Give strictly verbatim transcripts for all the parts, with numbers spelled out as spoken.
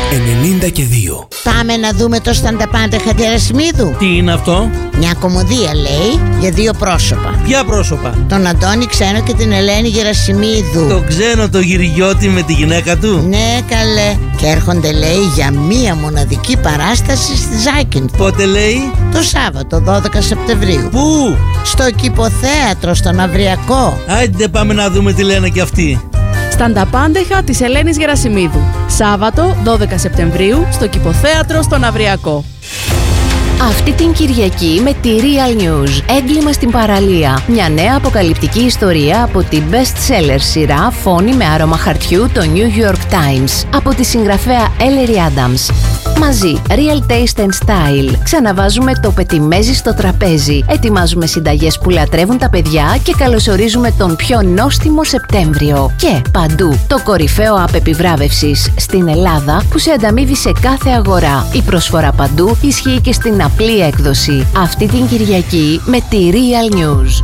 ενενήντα και δύο. Πάμε να δούμε το Στανταπάντεχα Γερασιμίδου. Τι είναι αυτό? Μια κωμωδία λέει για δύο πρόσωπα. Ποια πρόσωπα? Τον Αντώνη Ξένο και την Ελένη Γερασιμίδου. Το Ξένο το γυριώτη με τη γυναίκα του? Ναι καλέ. Και έρχονται λέει για μία μοναδική παράσταση στη Ζάκυνθο. Πότε λέει? Το Σάββατο δώδεκα Σεπτεμβρίου. Πού? Στο Κηποθέατρο, στο Ναυριακό. Άιντε πάμε να δούμε τι λένε κι αυτοί. Στανταπάντεχα της Ελένης Γερασιμίδου. Σάββατο δώδεκα Σεπτεμβρίου στο Κηποθέατρο στο Ναυριακό. Αυτή την Κυριακή με τη Real News, έγκλημα στην παραλία. Μια νέα αποκαλυπτική ιστορία από την best-seller σειρά Φόνη με άρωμα χαρτιού, το New York Times, από τη συγγραφέα Ellery Adams. Μαζί, Real Taste and Style. Ξαναβάζουμε το πετιμέζι στο τραπέζι. Ετοιμάζουμε συνταγές που λατρεύουν τα παιδιά και καλωσορίζουμε τον πιο νόστιμο Σεπτέμβριο. Και παντού, το κορυφαίο app επιβράβευσης στην Ελλάδα που σε ανταμείβει σε κάθε αγορά. Η προσφορά παντού ισχύει και στην απλή έκδοση. Αυτή την Κυριακή με τη Real News.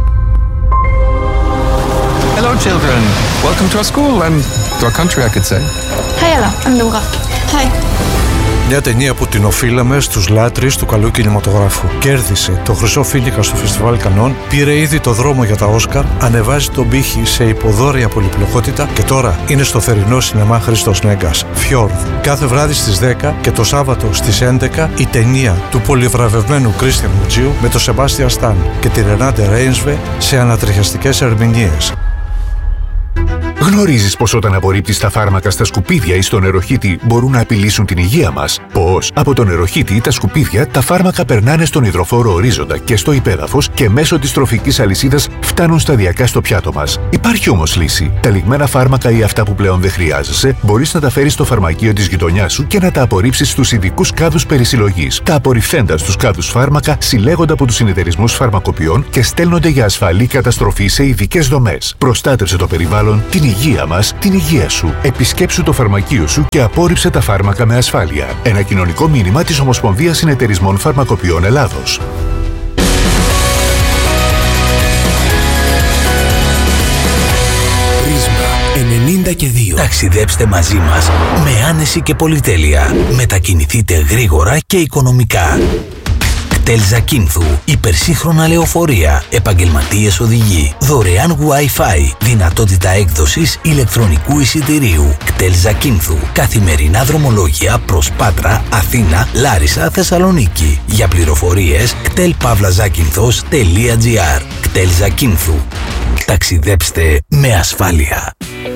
Hello children, welcome to our school and to our country I could say. Hi Ella, I'm Laura. Hi. Μια ταινία που την οφείλαμε στους λάτρεις του καλού κινηματογράφου. Κέρδισε το Χρυσό Φοίνικα στο Φεστιβάλ Κανών, πήρε ήδη το δρόμο για τα Όσκαρ, ανεβάζει τον πύχη σε υποδόρια πολυπλοκότητα και τώρα είναι στο θερινό σινεμά Χρήστος Νέγκας. Φιόρδ. Κάθε βράδυ στις δέκα και το Σάββατο στις έντεκα η ταινία του πολυβραβευμένου Κρίστιαν Μουτζίου με τον Σεμπάστιαν Σταν και τη Ρενάντε Ρέινσβε σε ανατριχιαστικές ερμηνείες. Γνωρίζεις πως όταν απορρίπτεις τα φάρμακα στα σκουπίδια ή στο νεροχύτη μπορούν να απειλήσουν την υγεία μας? Πως από το νεροχύτη ή τα σκουπίδια τα φάρμακα περνάνε στον υδροφόρο ορίζοντα και στο υπέδαφος και μέσω της τροφικής αλυσίδας φτάνουν σταδιακά στο πιάτο μας. Υπάρχει όμως λύση. Τα λιγμένα φάρμακα ή αυτά που πλέον δεν χρειάζεσαι μπορείς να τα φέρεις στο φαρμακείο της γειτονιάς σου και να τα απορρίψεις στους ειδικούς κάδους περισυλλογής. Τα απορριφθέντα στους κάδους φάρμακα συλλέγονται από τους συνεταιρισμούς φαρμακοποιών και στέλνονται για ασφαλή καταστροφή σε ειδικές δομές. Προστάτευσε το περιβάλλον, την υγεία μας, την υγεία σου. Επισκέψου το φαρμακείο σου και απόρριψε τα φάρμακα με ασφάλεια. Ένα κοινωνικό μήνυμα της Ομοσπονδίας Συνεταιρισμών Φαρμακοποιών Ελλάδος. ενενήντα και δύο. Ταξιδέψτε μαζί μας με άνεση και πολυτέλεια. Μετακινηθείτε γρήγορα και οικονομικά. κτέλ Ζακίνθου, υπερσύγχρονα λεωφορεία, επαγγελματίες οδηγοί, δωρεάν Wi-Fi, δυνατότητα έκδοσης ηλεκτρονικού εισιτηρίου. κτέλ Ζακίνθου, καθημερινά δρομολόγια προς Πάτρα, Αθήνα, Λάρισα, Θεσσαλονίκη. Για πληροφορίες κτέλ παύλα ζάκυνθος τελεία τζι άρ. κτέλ Ζακίνθου. Ταξιδέψτε με ασφάλεια.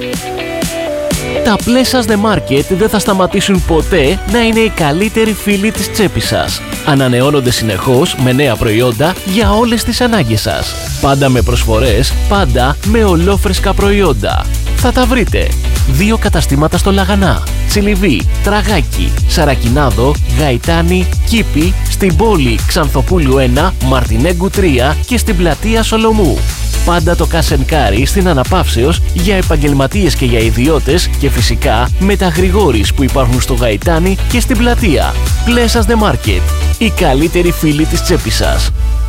Τα Pleasures The Market δεν θα σταματήσουν ποτέ να είναι οι καλύτεροι φίλοι της τσέπης σας. Ανανεώνονται συνεχώς με νέα προϊόντα για όλες τις ανάγκες σας. Πάντα με προσφορές, πάντα με ολόφρεσκα προϊόντα. Θα τα βρείτε. Δύο καταστήματα στο Λαγανά, Τσιλιβί, Τραγάκι, Σαρακινάδο, Γαϊτάνη, Κήπη, στην πόλη Ξανθοπούλου ένα, Μαρτινέγκου τρία και στην πλατεία Σολομού. Πάντα το Cash and Carry στην Αναπαύσεως για επαγγελματίες και για ιδιώτες και φυσικά με τα Γρηγόρης που υπάρχουν στο Γαϊτάνη και στην πλατεία. Pleasures The Market, οι καλύτεροι φίλοι της τσέπης σας.